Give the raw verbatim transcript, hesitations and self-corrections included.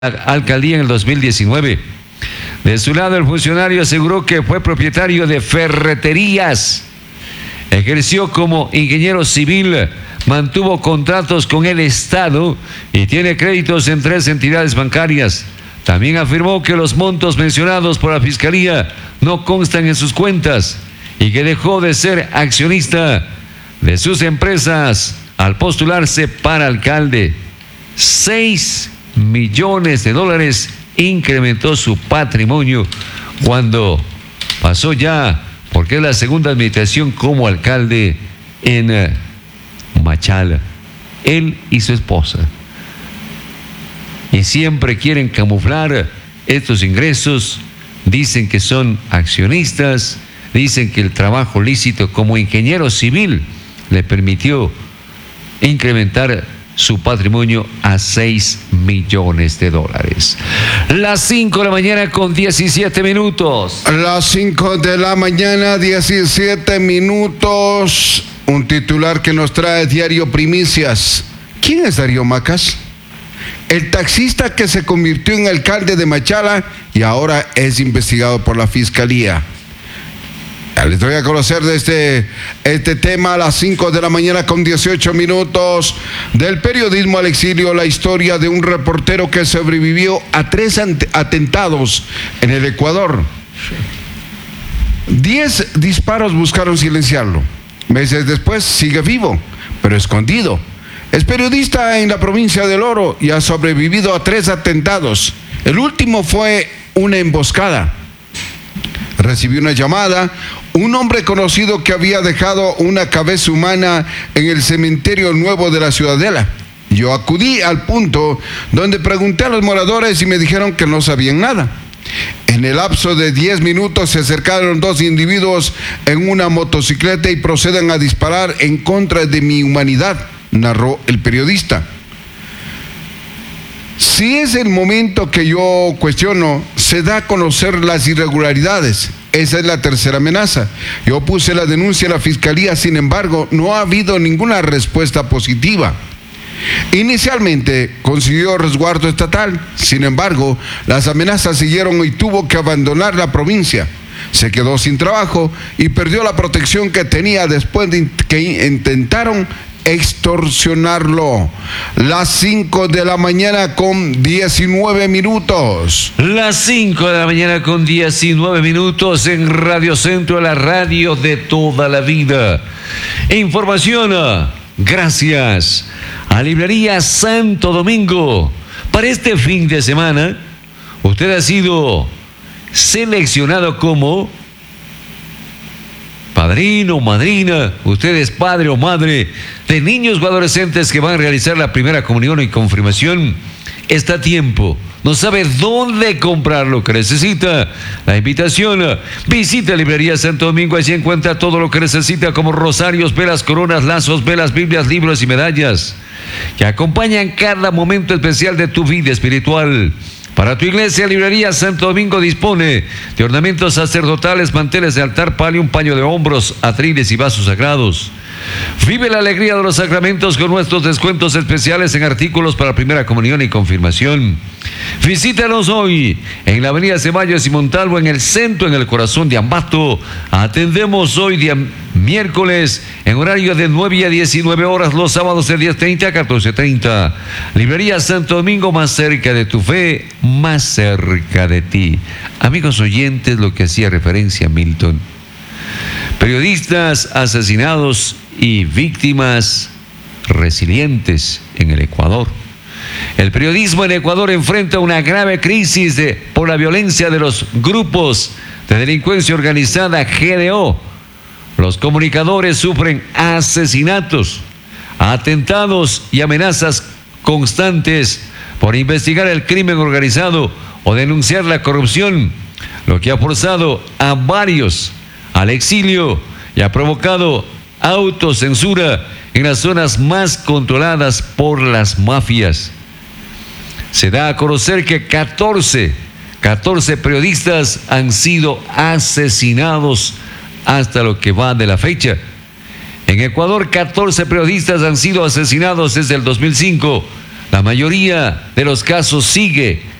alcaldía en el dos mil diecinueve. De su lado, el funcionario aseguró que fue propietario de ferreterías, ejerció como ingeniero civil, mantuvo contratos con el Estado y tiene créditos en tres entidades bancarias. También afirmó que los montos mencionados por la Fiscalía no constan en sus cuentas y que dejó de ser accionista de sus empresas al postularse para alcalde. Seis millones de dólares incrementó su patrimonio cuando pasó ya, porque es la segunda administración como alcalde en Machala, él y su esposa. Y siempre quieren camuflar estos ingresos, dicen que son accionistas, dicen que el trabajo lícito como ingeniero civil le permitió incrementar su patrimonio a seis millones de dólares. Las cinco de la mañana con diecisiete minutos. Las cinco de la mañana, diecisiete minutos. Un titular que nos trae Diario Primicias. ¿Quién es Darío Macas? El taxista que se convirtió en alcalde de Machala y ahora es investigado por la Fiscalía. Ya les doy a conocer de este, este tema a las cinco de la mañana con dieciocho minutos. Del periodismo al exilio, la historia de un reportero que sobrevivió a tres atentados en el Ecuador. Diez disparos buscaron silenciarlo. Meses después sigue vivo, pero escondido. Es periodista en la provincia del Oro y ha sobrevivido a tres atentados. El último fue una emboscada. Recibió una llamada, un hombre conocido que había dejado una cabeza humana en el cementerio nuevo de la Ciudadela. Yo acudí al punto donde pregunté a los moradores y me dijeron que no sabían nada. En el lapso de diez minutos se acercaron dos individuos en una motocicleta y proceden a disparar en contra de mi humanidad, narró el periodista. Si es el momento que yo cuestiono, se da a conocer las irregularidades. Esa es la tercera amenaza. Yo puse la denuncia a la Fiscalía, sin embargo, no ha habido ninguna respuesta positiva. Inicialmente consiguió resguardo estatal, sin embargo, las amenazas siguieron y tuvo que abandonar la provincia. Se quedó sin trabajo y perdió la protección que tenía después de que intentaron extorsionarlo. Las cinco de la mañana con diecinueve minutos. Las cinco de la mañana con diecinueve minutos en Radio Centro, la radio de toda la vida. Información gracias a Librería Santo Domingo. Para este fin de semana, usted ha sido seleccionado como padrino o madrina, usted es padre o madre de niños o adolescentes que van a realizar la primera comunión y confirmación. Está a tiempo, no sabe dónde comprar lo que necesita. La invitación, visita Librería Santo Domingo, allí encuentra todo lo que necesita como rosarios, velas, coronas, lazos, velas, biblias, libros y medallas que acompañan cada momento especial de tu vida espiritual. Para tu iglesia, Librería Santo Domingo dispone de ornamentos sacerdotales, manteles de altar, palio, un paño de hombros, atriles y vasos sagrados. Vive la alegría de los sacramentos con nuestros descuentos especiales en artículos para primera comunión y confirmación. Visítanos hoy en la avenida Ceballos y Montalvo, en el centro, en el corazón de Ambato. Atendemos hoy día miércoles en horario de nueve a diecinueve horas, los sábados de diez treinta a catorce treinta. Librería Santo Domingo, más cerca de tu fe, más cerca de ti. Amigos oyentes, lo que hacía referencia a Milton. Periodistas asesinados y víctimas resilientes en el Ecuador. El periodismo en Ecuador enfrenta una grave crisis de, por la violencia de los grupos de delincuencia organizada G D O. Los comunicadores sufren asesinatos, atentados y amenazas constantes por investigar el crimen organizado o denunciar la corrupción, lo que ha forzado a varios al exilio y ha provocado autocensura en las zonas más controladas por las mafias. Se da a conocer que catorce, catorce periodistas han sido asesinados hasta lo que va de la fecha. En Ecuador, catorce periodistas han sido asesinados desde el dos mil cinco, La mayoría de los casos sigue